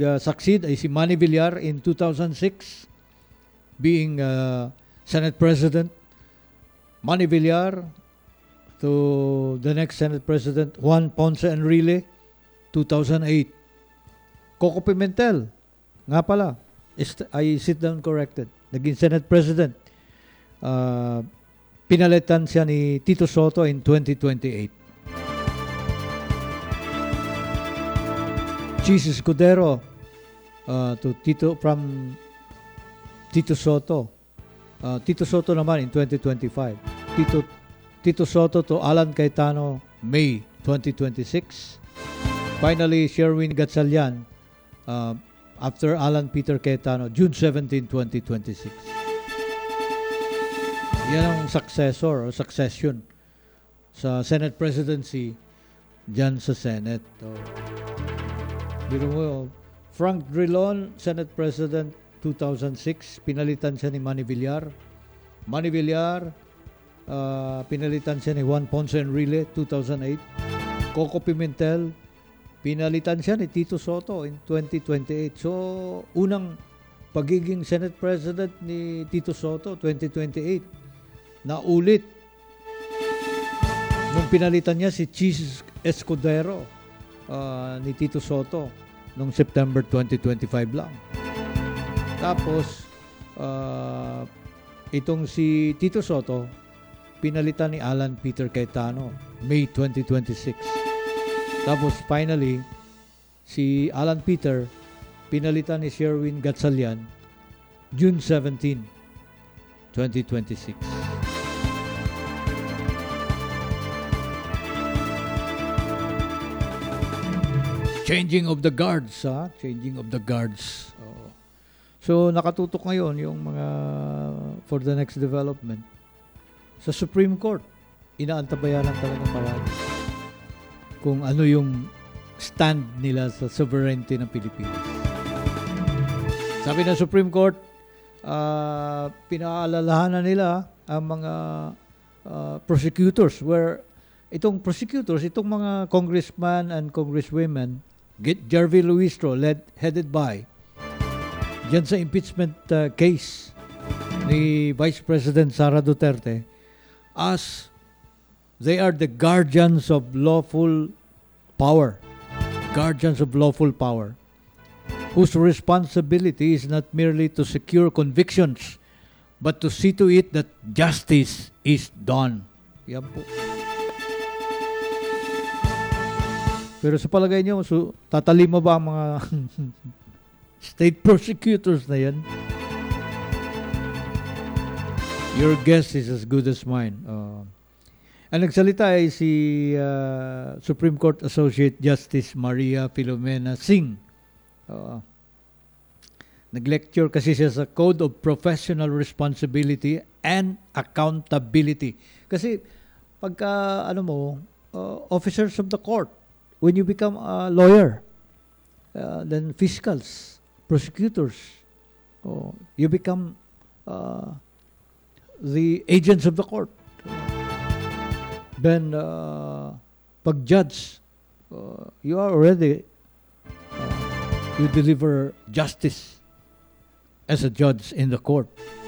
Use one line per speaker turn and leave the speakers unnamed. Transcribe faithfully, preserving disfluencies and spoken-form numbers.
nag-succeed ay si Manny Villar in two thousand six, being uh, Senate President. Manny Villar to the next Senate President, Juan Ponce Enrile, two thousand eight. Coco Pimentel, nga pala, I sit down corrected, naging Senate President. Uh, pinalitan siya ni Tito Soto in twenty twenty-eight. Chis Escudero uh, to Tito from Tito Soto. Uh, Tito Soto naman in twenty twenty-five. Tito Tito Soto to Alan Cayetano, May twenty twenty-six. Finally, Sherwin Gatchalian uh, after Alan Peter Cayetano, June seventeenth, twenty twenty-six. Yan ang successor o succession sa Senate presidency dyan sa Senate. So, biro mo, Frank Drilon, Senate President two thousand six, pinalitan siya ni Manny Villar. Manny Villar, uh, pinalitan siya ni Juan Ponce Enrile, two thousand eight. Coco Pimentel, pinalitan siya ni Tito Soto in twenty twenty-eight. So, unang pagiging Senate President ni Tito Soto, twenty twenty-eight. Naulit nung pinalitan niya si Chis Escudero uh, ni Tito Soto nung September twenty twenty-five lang. Tapos, uh, itong si Tito Soto, pinalitan ni Alan Peter Cayetano, May twenty twenty-six. Tapos, finally, si Alan Peter, pinalitan ni Sherwin Gatchalian, June seventeenth, twenty twenty-six. Changing of the guards, ha? Changing of the guards. Oh. So, nakatutok ngayon yung mga for the next development. Sa Supreme Court, inaantabayanan talaga palagi kung ano yung stand nila sa sovereignty ng Pilipinas. Sabi ng Supreme Court, uh, pinaalalahanan nila ang mga uh, prosecutors where itong prosecutors, itong mga congressman and congresswomen, Jervy Luistro, led, headed by, dyan sa impeachment uh, case ni Vice President Sara Duterte, as they are the guardians of lawful power, guardians of lawful power, whose responsibility is not merely to secure convictions, but to see to it that justice is done. Yan po. Pero sa palagay niyo, so, tatalima ba ang mga state prosecutors na yan? Your guess is as good as mine. Uh, ang nagsalita ay si uh, Supreme Court Associate Justice Maria Filomena Singh. Uh, nag-lecture kasi siya sa Code of Professional Responsibility and Accountability. Kasi pagka, ano mo, uh, officers of the court, when you become a lawyer, uh, then fiscals, prosecutors, oh, you become uh, the agents of the court. Then, uh, pag-judge, uh, you are already, uh, you deliver justice as a judge in the court.